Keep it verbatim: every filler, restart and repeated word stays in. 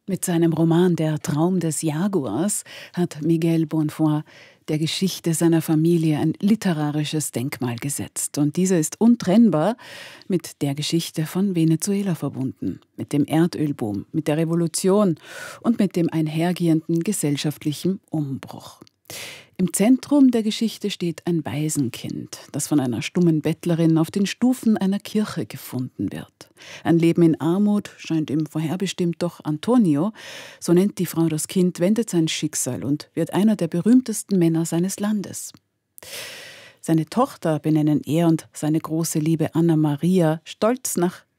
Mit seinem Roman »Der Traum des Jaguars« hat Miguel Bonfort der Geschichte seiner Familie ein literarisches Denkmal gesetzt. Und diese ist untrennbar mit der Geschichte von Venezuela verbunden, mit dem Erdölboom, mit der Revolution und mit dem einhergehenden gesellschaftlichen Umbruch. Im Zentrum der Geschichte steht ein Waisenkind, das von einer stummen Bettlerin auf den Stufen einer Kirche gefunden wird. Ein Leben in Armut scheint ihm vorherbestimmt, doch Antonio, so nennt die Frau das Kind, wendet sein Schicksal und wird einer der berühmtesten Männer seines Landes. Seine Tochter benennen er und seine große Liebe Anna Maria stolz nach